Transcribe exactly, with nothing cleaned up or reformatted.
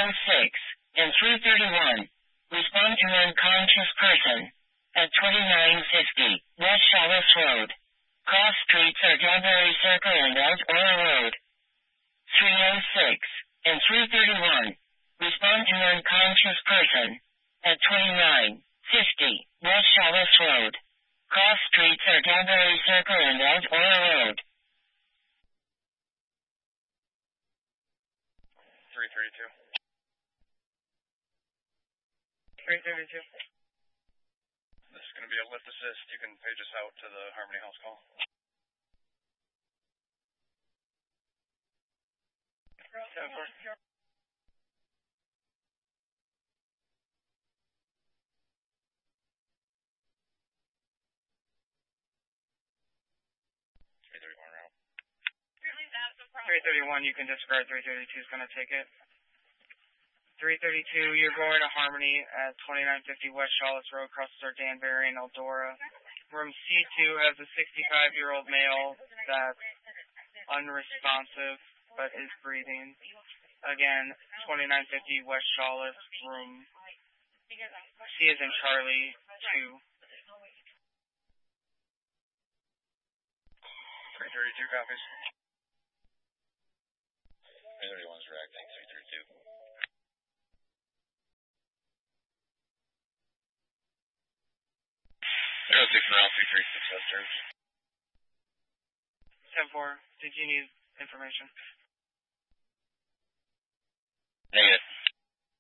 oh six and three thirty-one. Respond to unconscious person at twenty-nine fifty West Chavez Road. Cross streets are Danbury Circle and Eldora Road. three oh six and three thirty-one. Respond to unconscious person at twenty-nine fifty West Chavez Road. Cross streets are Danbury Circle and Eldora Road. three thirty-two. three thirty-two. This is going to be a lift assist. You can page us out to the Harmony House call. ten four. three thirty-one route. three thirty-one, you can discard. three thirty-two is going to take it. three thirty-two, you're going to Harmony at twenty-nine fifty West Charlotte Road, crosses are Danbury and Eldora. Room C two has a sixty-five-year-old male that's unresponsive but is breathing. Again, twenty-nine fifty West Charlotte, room C is in Charlie two. three thirty-two copies. three thirty-one is reacting. three thirty-two. zero six round three three six Western. ten four, did you need information? Negative.